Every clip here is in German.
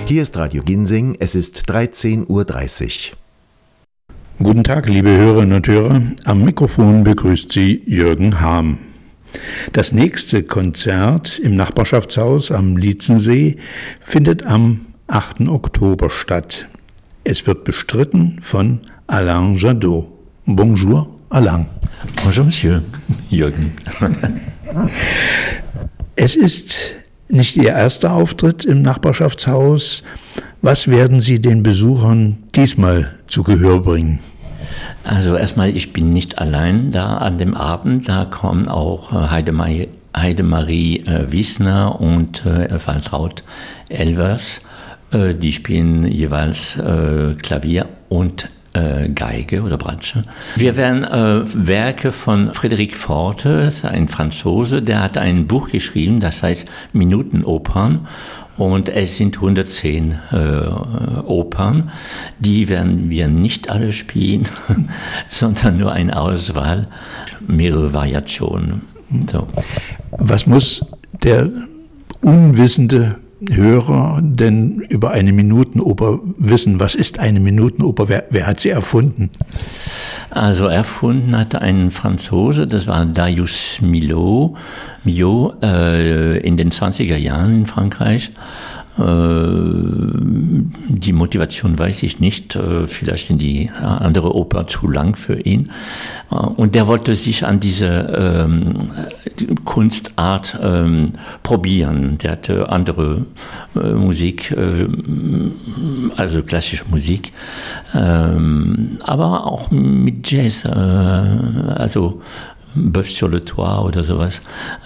Hier ist Radio Ginseng, es ist 13:30 Uhr. Guten Tag, liebe Hörerinnen und Hörer. Am Mikrofon begrüßt Sie Jürgen Harm. Das nächste Konzert im Nachbarschaftshaus am Lietzensee findet am 8. Oktober statt. Es wird bestritten von Alain Jadot. Bonjour, Alain. Bonjour, Monsieur Jürgen. Es ist nicht Ihr erster Auftritt im Nachbarschaftshaus. Was werden Sie den Besuchern diesmal zu Gehör bringen? Also erstmal, ich bin nicht allein da an dem Abend. Da kommen auch Heidemarie Wiesner und Waltraud Elvers. Die spielen jeweils Klavier und Geige oder Bratsche. Wir werden Werke von Frédéric Forte, ein Franzose, der hat ein Buch geschrieben, das heißt Minutenopern. Und es sind 110 Opern. Die werden wir nicht alle spielen, sondern nur eine Auswahl, mehrere Variationen. So. Was muss der unwissende Hörer denn über eine Minutenoper wissen? Was ist eine Minutenoper? Wer hat sie erfunden? Also erfunden hatte ein Franzose, das war Darius Milhaud, in den 20er Jahren in Frankreich. Die Motivation weiß ich nicht, vielleicht sind die andere Oper zu lang für ihn. Und der wollte sich an diese Kunstart probieren. Der hatte andere Musik, also klassische Musik, aber auch mit Jazz, also Bœuf sur le Toit oder sowas.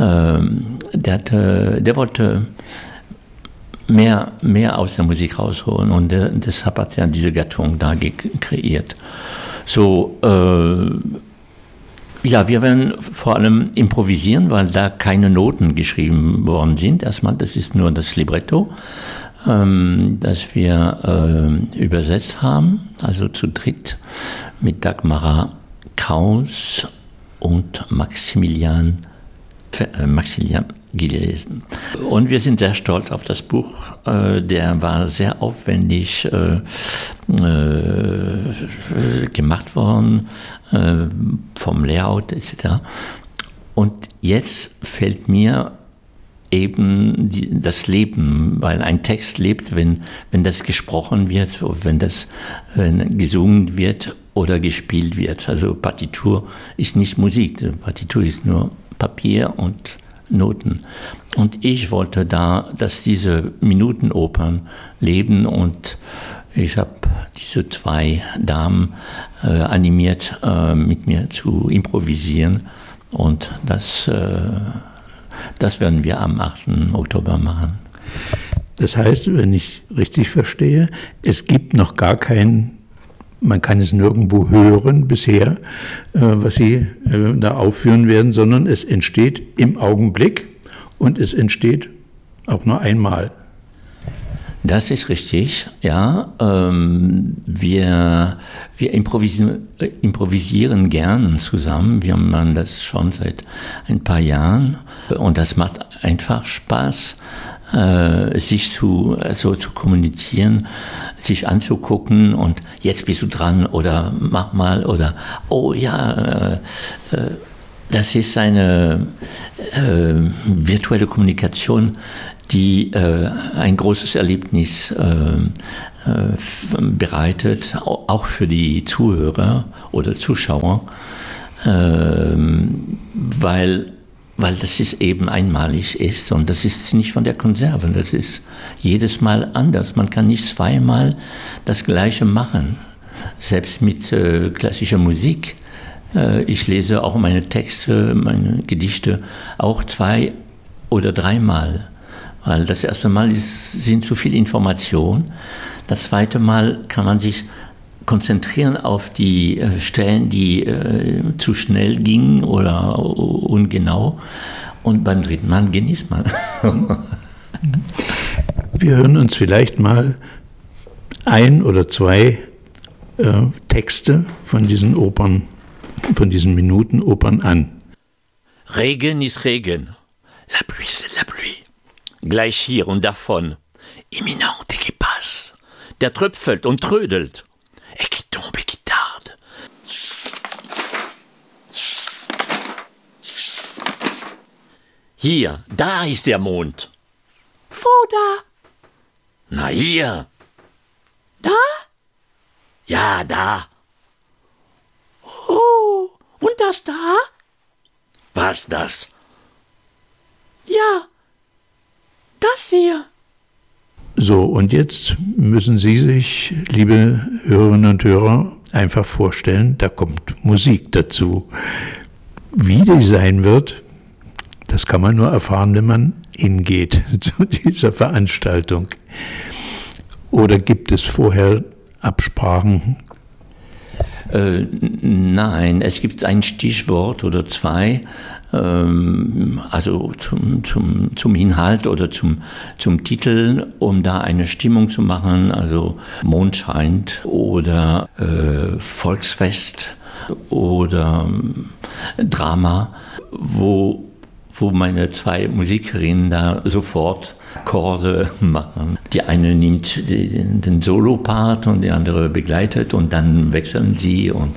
Der wollte mehr aus der Musik rausholen und deshalb hat er diese Gattung da kreiert. So, ja, wir werden vor allem improvisieren, weil da keine Noten geschrieben worden sind. Erstmal, das ist nur das Libretto, das wir übersetzt haben, also zu dritt mit Dagmara Kraus und Maximilian gelesen. Und wir sind sehr stolz auf das Buch. Der war sehr aufwendig gemacht worden, vom Layout etc. Und jetzt fällt mir eben das Leben, weil ein Text lebt, wenn das gesprochen wird, wenn das gesungen wird oder gespielt wird. Also Partitur ist nicht Musik, Partitur ist nur Papier und Noten. Und ich wollte dass diese Minutenopern leben und ich habe diese zwei Damen animiert, mit mir zu improvisieren und das werden wir am 8. Oktober machen. Das heißt, wenn ich richtig verstehe, es gibt noch gar man kann es nirgendwo hören bisher, was Sie da aufführen werden, sondern es entsteht im Augenblick und es entsteht auch nur einmal. Das ist richtig, ja. Wir improvisieren gern zusammen. Wir machen das schon seit ein paar Jahren und das macht einfach Spaß, sich zu kommunizieren, sich anzugucken und jetzt bist du dran oder mach mal oder oh ja, das ist eine virtuelle Kommunikation, die ein großes Erlebnis bereitet, auch für die Zuhörer oder Zuschauer, weil das ist eben einmalig ist und das ist nicht von der Konserve, das ist jedes Mal anders. Man kann nicht zweimal das Gleiche machen, selbst mit klassischer Musik. Ich lese auch meine Texte, meine Gedichte auch 2 oder 3 Mal, weil das erste Mal sind zu viel Information. Das zweite Mal kann man sich konzentrieren auf die Stellen, die zu schnell gingen oder ungenau. Und beim dritten Mal genießt man. Wir hören uns vielleicht mal 1 oder 2 Texte von diesen Opern, von diesen Minutenopern an. Regen ist Regen. La pluie, c'est la pluie. Gleich hier und davon. Imminente Equipage. der tröpfelt und trödelt. Et qui tombe et qui tarde. Hier, da ist der Mond. Wo da? Na hier. Da? Ja, da. Oh, und das da? Was das? Ja, das hier. So, und jetzt müssen Sie sich, liebe Hörerinnen und Hörer, einfach vorstellen, da kommt Musik dazu. Wie die sein wird, das kann man nur erfahren, wenn man hingeht zu dieser Veranstaltung. Oder gibt es vorher Absprachen? Nein, es gibt ein Stichwort oder zwei, also zum Inhalt oder zum Titel, um da eine Stimmung zu machen, also Mond scheint oder Volksfest oder Drama, wo meine zwei Musikerinnen da sofort Chorde machen. Die eine nimmt den Solo-Part und die andere begleitet und dann wechseln sie und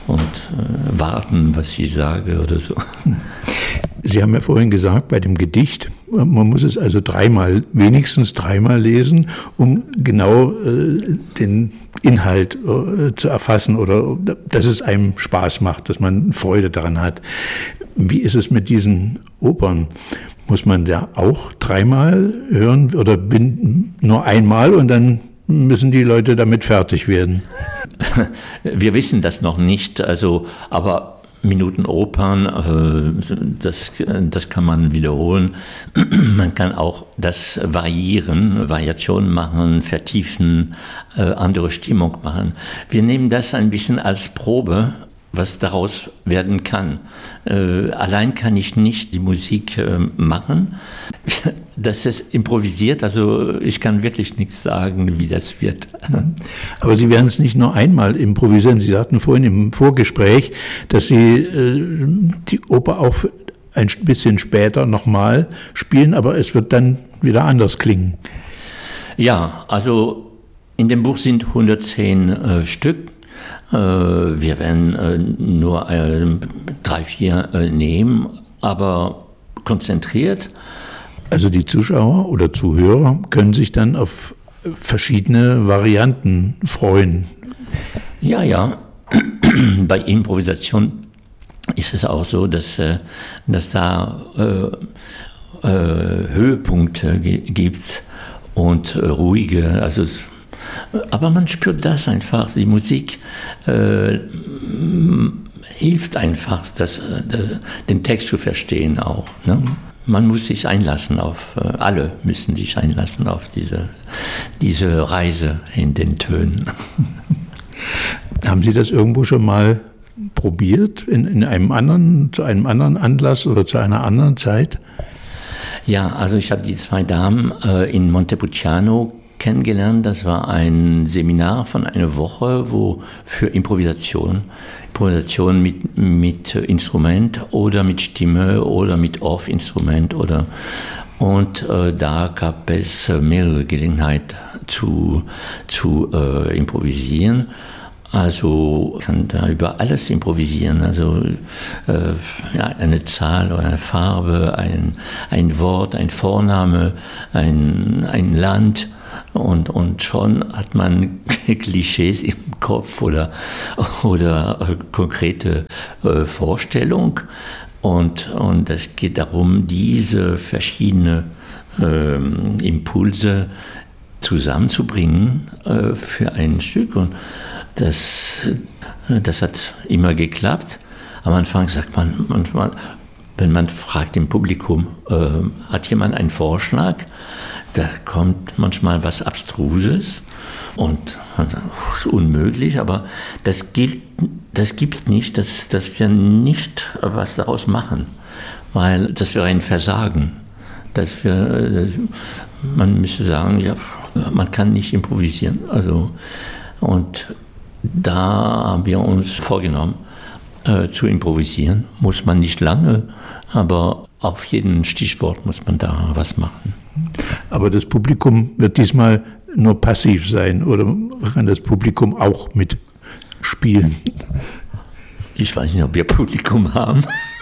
warten, was ich sage oder so. Sie haben ja vorhin gesagt, bei dem Gedicht, man muss es also wenigstens dreimal lesen, um genau den Inhalt zu erfassen oder dass es einem Spaß macht, dass man Freude daran hat. Wie ist es mit diesen Opern? Muss man da auch dreimal hören oder nur einmal und dann müssen die Leute damit fertig werden? Wir wissen das noch nicht, aber Minutenopern, das kann man wiederholen. Man kann auch das Variationen machen, vertiefen, andere Stimmung machen. Wir nehmen das ein bisschen als Probe, was daraus werden kann. Allein kann ich nicht die Musik machen. Das ist improvisiert, also ich kann wirklich nichts sagen, wie das wird. Aber Sie werden es nicht nur einmal improvisieren. Sie sagten vorhin im Vorgespräch, dass Sie die Oper auch ein bisschen später nochmal spielen, aber es wird dann wieder anders klingen. Ja, also in dem Buch sind 110 Stück. Wir werden nur 3, 4 nehmen, aber konzentriert. Also die Zuschauer oder Zuhörer können sich dann auf verschiedene Varianten freuen. Ja. Bei Improvisation ist es auch so, dass da Höhepunkte gibt und ruhige, aber man spürt das einfach. Die Musik hilft einfach, den Text zu verstehen auch. Ne? Man muss sich einlassen alle müssen sich einlassen auf diese Reise in den Tönen. Haben Sie das irgendwo schon mal probiert, zu einem anderen Anlass oder zu einer anderen Zeit? Ja, also ich habe die zwei Damen in Montepulciano kennengelernt. Das war ein Seminar von einer Woche, wo für Improvisation mit Instrument oder mit Stimme oder mit Off-Instrument und da gab es mehrere Gelegenheiten zu improvisieren. Also kann da über alles improvisieren, eine Zahl oder eine Farbe, ein Wort, ein Vorname, ein Land. Und schon hat man Klischees im Kopf oder konkrete Vorstellung. Und es geht darum, diese verschiedenen Impulse zusammenzubringen für ein Stück. Und das hat immer geklappt. Am Anfang sagt man manchmal, wenn man fragt im Publikum, hat jemand einen Vorschlag? Da kommt manchmal was Abstruses und man sagt, das ist unmöglich, aber das gibt nicht, dass wir nicht was daraus machen, weil das wäre ein Versagen. Man müsste sagen, ja, man kann nicht improvisieren. Und da haben wir uns vorgenommen, zu improvisieren. Muss man nicht lange, aber auf jeden Stichwort muss man da was machen. Aber das Publikum wird diesmal nur passiv sein oder kann das Publikum auch mitspielen? Ich weiß nicht, ob wir Publikum haben.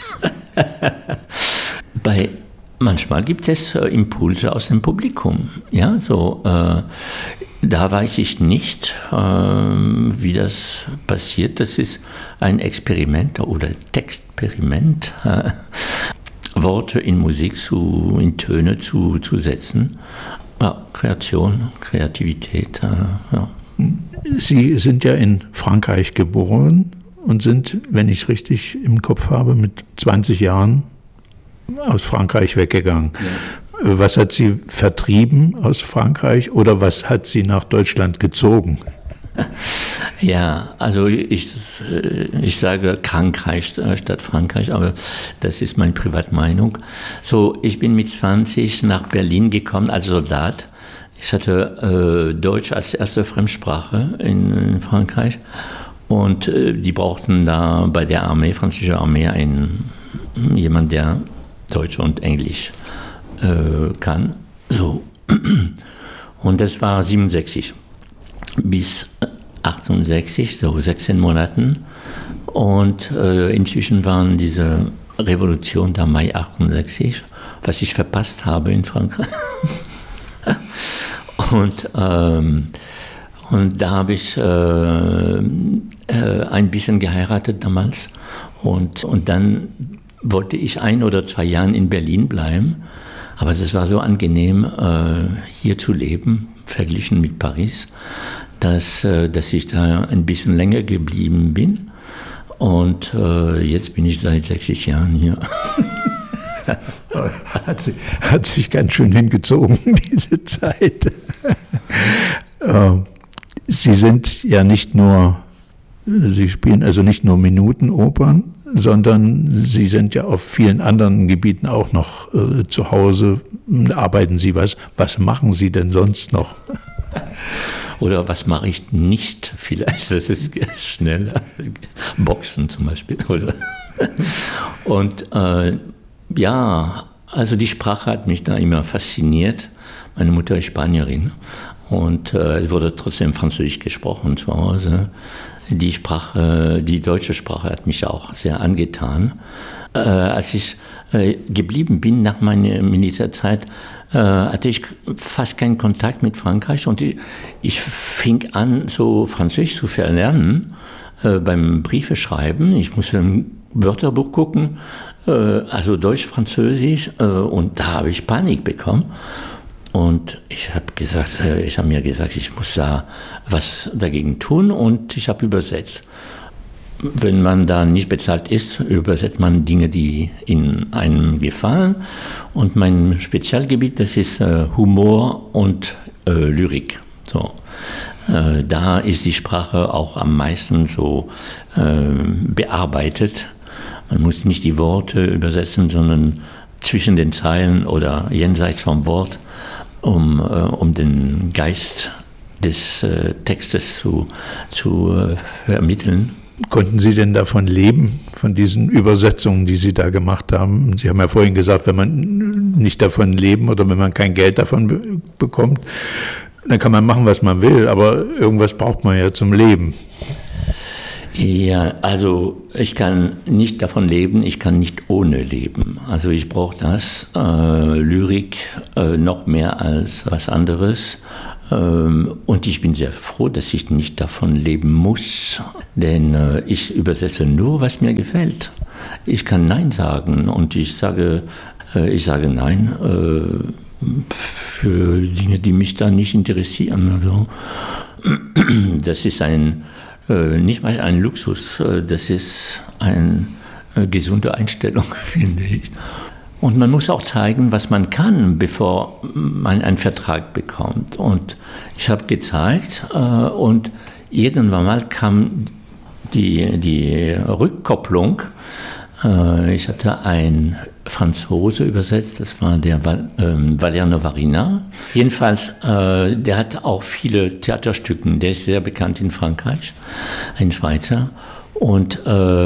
Manchmal gibt es Impulse aus dem Publikum. Ja, so, da weiß ich nicht, wie das passiert. Das ist ein Experiment oder Textperiment, Worte in Musik in Töne zu setzen. Ja, Kreation, Kreativität. Ja. Sie sind ja in Frankreich geboren und sind, wenn ich es richtig im Kopf habe, mit 20 Jahren aus Frankreich weggegangen. Ja. Was hat Sie vertrieben aus Frankreich oder was hat Sie nach Deutschland gezogen? Ja, also ich sage Frankreich statt Frankreich, aber das ist meine Privatmeinung. So, ich bin mit 20 nach Berlin gekommen als Soldat. Ich hatte Deutsch als erste Fremdsprache in Frankreich und die brauchten da bei der Armee, französische Armee, jemand, der Deutsch und Englisch kann. So. Und das war 67 bis 68, so 16 Monaten. Und inzwischen waren diese Revolution der Mai 68, was ich verpasst habe in Frankreich. Und da habe ich ein bisschen geheiratet damals. Und dann wollte ich 1 oder 2 Jahre in Berlin bleiben. Aber es war so angenehm, hier zu leben, verglichen mit Paris, dass ich da ein bisschen länger geblieben bin. Und jetzt bin ich seit 60 Jahren hier. Hat sich ganz schön hingezogen, diese Zeit. Sie sind ja Sie spielen also nicht nur Minutenopern, sondern Sie sind ja auf vielen anderen Gebieten auch noch zu Hause. Arbeiten Sie was? Was machen Sie denn sonst noch? Oder was mache ich nicht vielleicht? Das ist schneller. Boxen zum Beispiel. Oder? Und ja, also die Sprache hat mich da immer fasziniert. Meine Mutter ist Spanierin und es wurde trotzdem Französisch gesprochen zu Hause. Die deutsche Sprache hat mich auch sehr angetan. Als ich geblieben bin nach meiner Militärzeit, hatte ich fast keinen Kontakt mit Frankreich und ich fing an, so Französisch zu verlernen beim Briefe schreiben. Ich musste im Wörterbuch gucken, also Deutsch, Französisch, und da habe ich Panik bekommen. Und ich habe mir gesagt, ich muss da was dagegen tun und ich habe übersetzt. Wenn man da nicht bezahlt ist, übersetzt man Dinge, die in einem gefallen. Und mein Spezialgebiet, das ist Humor und Lyrik. So. Da ist die Sprache auch am meisten so bearbeitet. Man muss nicht die Worte übersetzen, sondern zwischen den Zeilen oder jenseits vom Wort, um den Geist des Textes zu vermitteln. Konnten Sie denn davon leben, von diesen Übersetzungen, die Sie da gemacht haben? Sie haben ja vorhin gesagt, wenn man nicht davon leben oder wenn man kein Geld davon bekommt, dann kann man machen, was man will, aber irgendwas braucht man ja zum Leben. Ja, also ich kann nicht davon leben, ich kann nicht ohne leben. Also ich brauche das, Lyrik noch mehr als was anderes. Und ich bin sehr froh, dass ich nicht davon leben muss, denn ich übersetze nur, was mir gefällt. Ich kann Nein sagen und ich sage Nein für Dinge, die mich da nicht interessieren. Also, das ist nicht mal ein Luxus, das ist eine gesunde Einstellung, finde ich. Und man muss auch zeigen, was man kann, bevor man einen Vertrag bekommt. Und ich habe gezeigt und irgendwann mal kam die Rückkopplung. Ich hatte einen Franzose übersetzt, das war der Valère Novarina. Jedenfalls, der hat auch viele Theaterstücke, der ist sehr bekannt in Frankreich, ein Schweizer. Und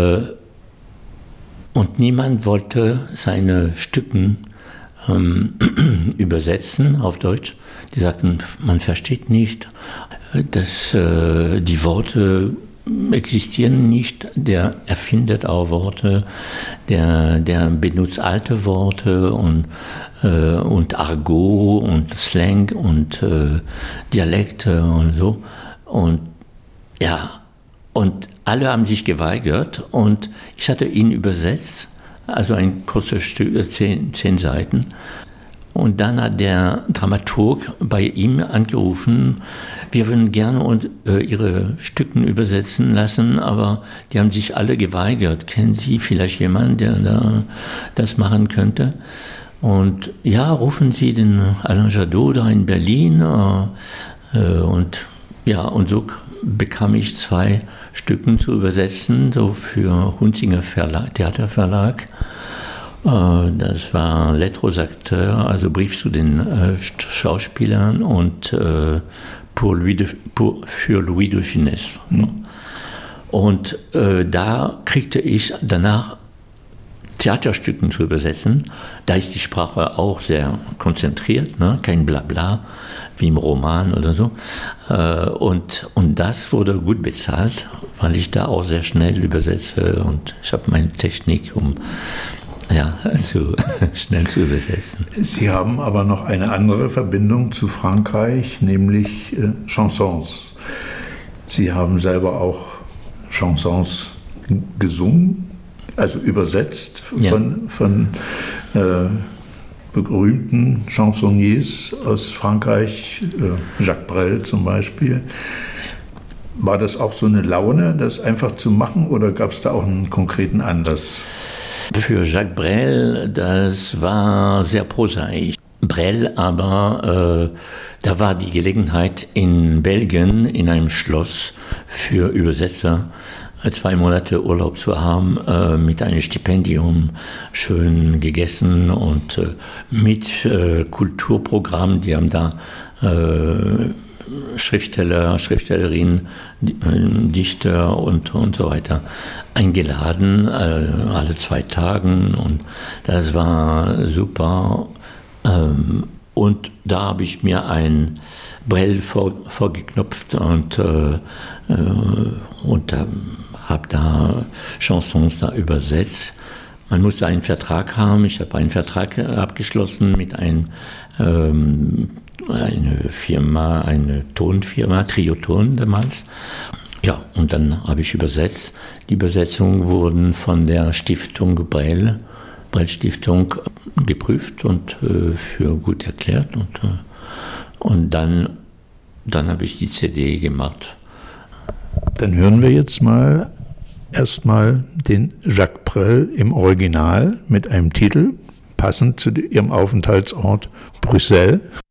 niemand wollte seine Stücke übersetzen auf Deutsch. Die sagten, man versteht nicht, dass die Worte existieren nicht, der erfindet auch Worte, der benutzt alte Worte und Argot und Slang und Dialekte und so. Und ja, und alle haben sich geweigert und ich hatte ihn übersetzt, also ein kurzes Stück, 10 Seiten. Und dann hat der Dramaturg bei ihm angerufen, wir würden gerne Ihre Stücken übersetzen lassen, aber die haben sich alle geweigert. Kennen Sie vielleicht jemanden, der das machen könnte? Und ja, rufen Sie den Alain Jadot da in Berlin. Und so bekam ich 2 Stücken zu übersetzen, so für Hunzinger Theaterverlag. Das war Lettres aux Acteurs, also Brief zu den Schauspielern und für Louis de Funès. Und da kriegte ich danach Theaterstücken zu übersetzen. Da ist die Sprache auch sehr konzentriert, ne? Kein Blabla wie im Roman oder so. Und das wurde gut bezahlt, weil ich da auch sehr schnell übersetze und ich habe meine Technik, um schnell zu übersetzen. Sie haben aber noch eine andere Verbindung zu Frankreich, nämlich Chansons. Sie haben selber auch Chansons gesungen, also übersetzt von berühmten Chansonniers aus Frankreich, Jacques Brel zum Beispiel. War das auch so eine Laune, das einfach zu machen, oder gab es da auch einen konkreten Anlass? Für Jacques Brel, das war sehr prosaisch. Brel aber, da war die Gelegenheit in Belgien in einem Schloss für Übersetzer 2 Monate Urlaub zu haben, mit einem Stipendium, schön gegessen und mit Kulturprogramm. Die haben da Schriftsteller, Schriftstellerinnen, Dichter und so weiter eingeladen, alle 2 Tagen, und das war super. Und da habe ich mir ein Brel vorgeknopft und habe da Chansons da übersetzt. Man musste einen Vertrag haben. Ich habe einen Vertrag abgeschlossen mit eine Firma, eine Tonfirma, Trioton damals. Ja, und dann habe ich übersetzt. Die Übersetzungen wurden von der Stiftung Brel Stiftung geprüft und für gut erklärt. Und dann habe ich die CD gemacht. Dann hören wir jetzt erstmal den Jacques Brel im Original mit einem Titel, passend zu Ihrem Aufenthaltsort Brüssel.